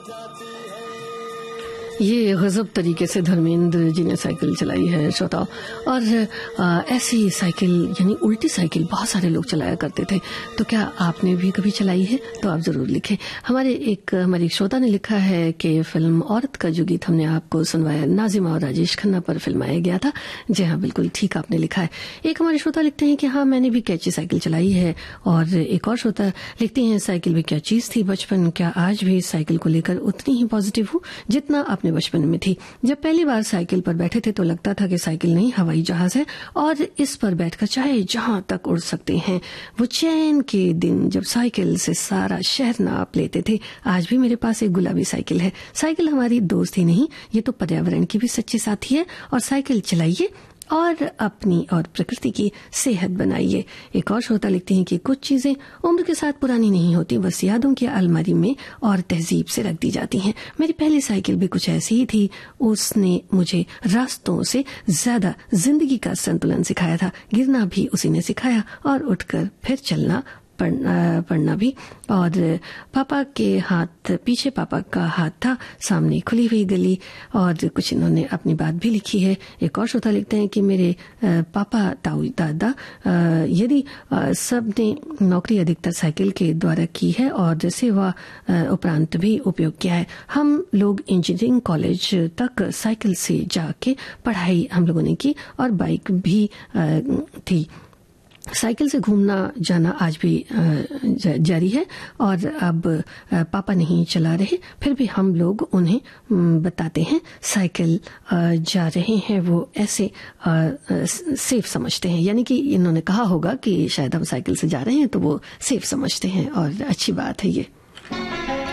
ये गजब तरीके से धर्मेंद्र जी ने साइकिल चलाई है श्रोताओं। और ऐसी साइकिल यानी उल्टी साइकिल बहुत सारे लोग चलाया करते थे, तो क्या आपने भी कभी चलाई है? तो आप जरूर लिखें। हमारी श्रोता ने लिखा है कि फिल्म औरत का जो गीत हमने आपको सुनवाया नाजिमा और राजेश खन्ना पर फिल्माया गया था। जी हाँ, बिल्कुल ठीक आपने लिखा है। एक हमारे श्रोता लिखते हैं कि हाँ, मैंने भी कैची साइकिल चलाई है। और एक और श्रोता लिखती हैं, साइकिल भी क्या चीज थी बचपन, क्या आज भी साइकिल को लेकर उतनी ही पॉजिटिव हूँ जितना आपने बचपन में थी। जब पहली बार साइकिल पर बैठे थे तो लगता था कि साइकिल नहीं हवाई जहाज है और इस पर बैठकर चाहे जहां तक उड़ सकते हैं। वो चैन के दिन जब साइकिल से सारा शहर नाप लेते थे। आज भी मेरे पास एक गुलाबी साइकिल है। साइकिल हमारी दोस्त ही नहीं, ये तो पर्यावरण की भी सच्ची साथी है। और साइकिल चलाइए और अपनी और प्रकृति की सेहत बनाइए। एक और श्रोता लिखते हैं कि कुछ चीजें उम्र के साथ पुरानी नहीं होती, बस यादों की अलमारी में और तहजीब से रख दी जाती हैं। मेरी पहली साइकिल भी कुछ ऐसी ही थी। उसने मुझे रास्तों से ज्यादा जिंदगी का संतुलन सिखाया था। गिरना भी उसी ने सिखाया और उठकर फिर चलना पढ़ना भी। और पापा के हाथ पीछे पापा का हाथ था, सामने खुली हुई गली। और कुछ इन्होंने अपनी बात भी लिखी है। एक और श्रोता लिखते हैं कि मेरे पापा ताऊ दादा यदि सबने नौकरी अधिकतर साइकिल के द्वारा की है और सेवा उपरांत भी उपयोग किया है। हम लोग इंजीनियरिंग कॉलेज तक साइकिल से जाके पढ़ाई हम लोगों ने की और बाइक भी थी। साइकिल से घूमना जाना आज भी जारी है। और अब पापा नहीं चला रहे, फिर भी हम लोग उन्हें बताते हैं साइकिल जा रहे हैं वो ऐसे सेफ समझते हैं। यानी कि इन्होंने कहा होगा कि शायद हम साइकिल से जा रहे हैं तो वो सेफ समझते हैं और अच्छी बात है ये।